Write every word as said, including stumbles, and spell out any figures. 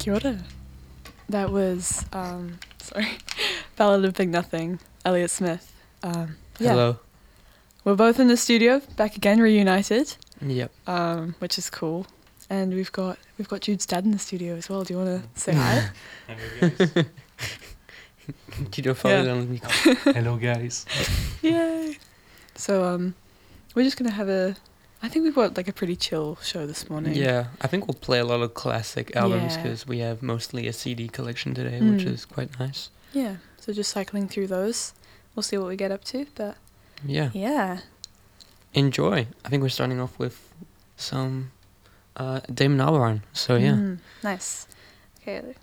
Kia ora. That was, um, sorry, Ballad of Big Nothing, Elliott Smith. Um, yeah. Hello. We're both in the studio, back again, reunited. Yep. Um, which is cool. And we've got we've got Jude's dad in the studio as well. Do you want to say hi? Hello guys. Qui doit parler Yeah. dans le micro. Hello guys. Yay! So um, we're just gonna have a. I think we've got like a pretty chill show this morning. Yeah, I think we'll play a lot of classic albums Yeah. because we have mostly a C D collection today, which Mm. is quite nice. Yeah. So just cycling through those. We'll see what we get up to, but Yeah. yeah. Enjoy. I think we're starting off with some uh, Damon Albarn. So yeah. Mm, nice. Okay,